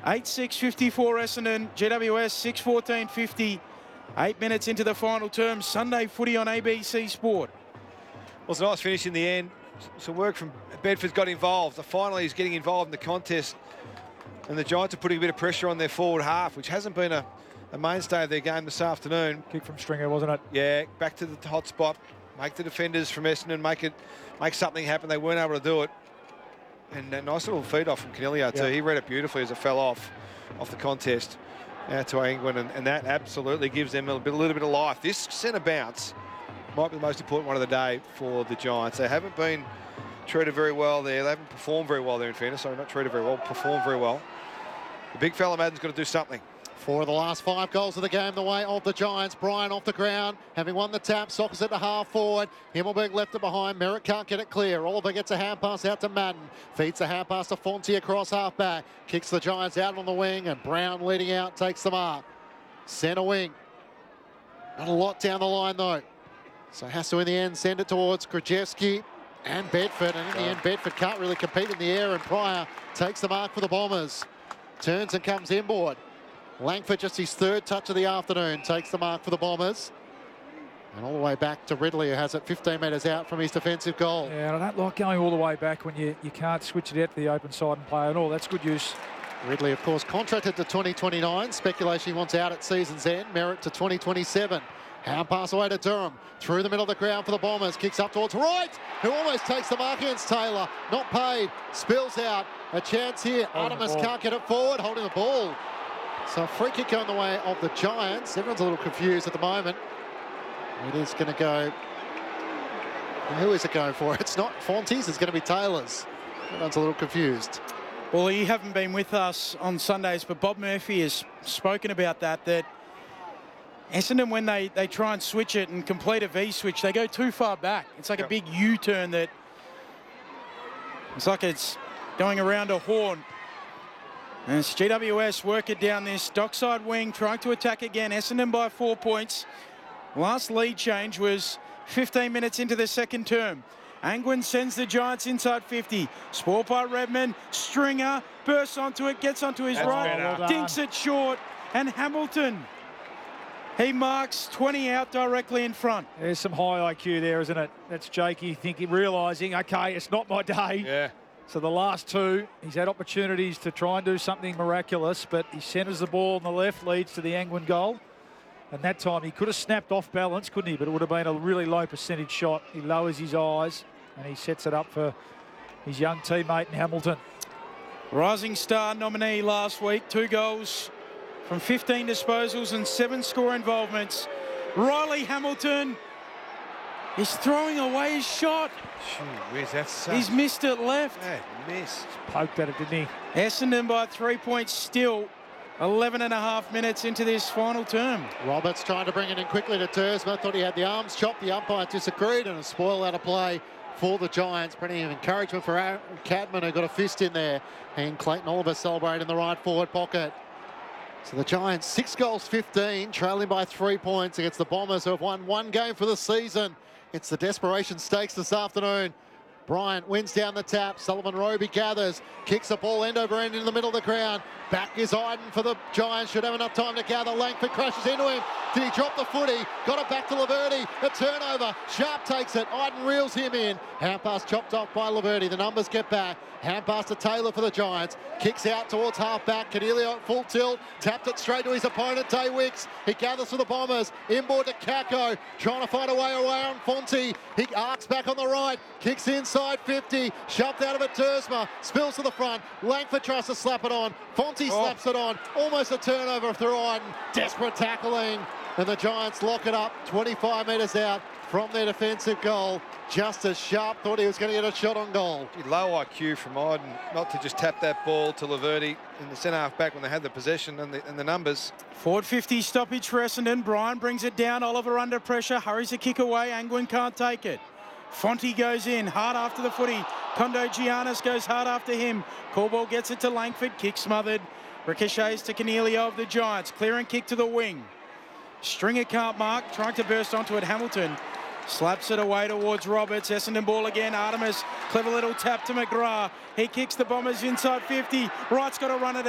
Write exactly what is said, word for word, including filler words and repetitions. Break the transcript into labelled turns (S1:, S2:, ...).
S1: eight six fifty-four Essendon, G W S six fourteen fifty. Eight minutes into the final term. Sunday footy on A B C Sport.
S2: Well, it's a nice finish in the end. Some work from Bedford's got involved. Finally, he's getting involved in the contest. And the Giants are putting a bit of pressure on their forward half, which hasn't been a, a mainstay of their game this afternoon.
S3: Kick from Stringer, wasn't it?
S2: Yeah, back to the hot spot. Make the defenders from Essendon make it, make something happen. They weren't able to do it. And a nice little feed off from Canelio too.
S3: Yeah.
S2: He read it beautifully as it fell off, off the contest out to England, and, and that absolutely gives them a, bit, a little bit of life. This centre bounce might be the most important one of the day for the Giants. They haven't been treated very well there. They haven't performed very well there, in fairness. Sorry, not treated very well, performed very well. The big fella Madden's got to do something.
S4: Four of the last five goals of the game the way of the Giants. Bryan off the ground, having won the tap, sockers it to half forward. Himmelberg left it behind. Merritt can't get it clear. Oliver gets a hand pass out to Madden. Feeds the hand pass to Fonte across half back. Kicks the Giants out on the wing, and Brown leading out takes the mark. Centre wing. Not a lot down the line though. So has to in the end send it towards Krajewski and Bedford. And in the end, Bedford can't really compete in the air, and Pryor takes the mark for the Bombers. Turns and comes inboard. Langford, just his third touch of the afternoon, takes the mark for the Bombers. And all the way back to Ridley, who has it fifteen metres out from his defensive goal.
S3: Yeah, and I don't like going all the way back when you, you can't switch it out to the open side and play and all. That's good use.
S4: Ridley, of course, contracted to twenty twenty-nine. Speculation he wants out at season's end. Merritt to twenty twenty-seven. Hand pass away to Durham. Through the middle of the ground for the Bombers. Kicks up towards Wright, who almost takes the mark against Taylor. Not paid. Spills out. A chance here.
S3: Holding
S4: Artemis
S3: the ball.
S4: can't get it forward. Holding the ball. So a free kick going the way of the Giants. Everyone's a little confused at the moment. It is going to go... Who is it going for? It's not Fonte's, it's going to be Taylor's. Everyone's a little confused.
S1: Well, you haven't been with us on Sundays, but Bob Murphy has spoken about that, that Essendon, when they, they try and switch it and complete a V-switch, they go too far back. It's like
S2: Yep.
S1: a big U-turn that... It's like it's going around a horn. And it's G W S work it down this dockside wing, trying to attack again. Essendon by four points. Last lead change was fifteen minutes into the second term. Angwin sends the Giants inside fifty. Spoiled by Redmond. Stringer bursts onto it, gets onto his
S2: That's
S1: right,
S2: better.
S1: dinks it short. And Hamilton, he marks twenty out directly in front.
S3: There's some high I Q there, isn't it? That's Jakey thinking, realising, okay, it's not my day.
S2: Yeah.
S3: So the last two, he's had opportunities to try and do something miraculous, but he centres the ball on the left, leads to the Angwin goal. And that time he could have snapped off balance, couldn't he? But it would have been a really low percentage shot. He lowers his eyes and he sets it up for his young teammate in Hamilton.
S1: Rising Star nominee last week, two goals from fifteen disposals and seven score involvements. Riley Hamilton is throwing away his shot.
S2: Gee whiz, that's such
S1: He's missed it left.
S2: bad miss.
S3: Poked at it, didn't he?
S1: Essendon by three points still. eleven and a half minutes into this final term.
S4: Roberts trying to bring it in quickly to Tersma. Thought he had the arms chopped. The umpire disagreed, and a spoil out of play for the Giants. Plenty of encouragement for Aaron Cadman, who got a fist in there. And Clayton Oliver celebrating in the right forward pocket. So the Giants, six goals, fifteen, trailing by three points against the Bombers, who have won one game for the season. It's the desperation stakes this afternoon. Bryant wins down the tap. Sullivan Roby gathers, kicks the ball end over end in the middle of the ground. Back is Iden for the Giants. Should have enough time to gather. Langford crashes into him. Did he drop the footy? Got it back to Laverty. A turnover. Sharp takes it. Iden reels him in. Hand pass chopped off by Laverty. The numbers get back. Hand pass to Taylor for the Giants. Kicks out towards half back. Canelio at full tilt. Tapped it straight to his opponent, Tay Wicks. He gathers for the Bombers. Inboard to Kako. Trying to find a way around Fonte. He arcs back on the right. Kicks inside fifty. Shoved out of it, Tersma. Spills to the front. Langford tries to slap it on. Fonte
S2: Oh.
S4: slaps it on. Almost a turnover through Iden. Desperate tackling. And the Giants lock it up twenty-five metres out from their defensive goal. Just as Sharp thought he was going to get a shot on goal.
S2: Gee, low I Q from Iden not to just tap that ball to Laverty in the centre half back when they had the possession and the, and the numbers.
S1: Forward fifty stoppage for Essendon. Bryan brings it down. Oliver under pressure. Hurries the kick away. Angwin can't take it. Fonte goes in. Hard after the footy. Kondo Giannis goes hard after him. Corball gets it to Langford. Kick smothered. Ricochets to Canelio of the Giants. Clear and kick to the wing. Stringer can't mark. Trying to burst onto it. Hamilton slaps it away towards Roberts. Essendon ball again. Artemis. Clever little tap to McGrath. He kicks the Bombers inside fifty. Wright's got to run it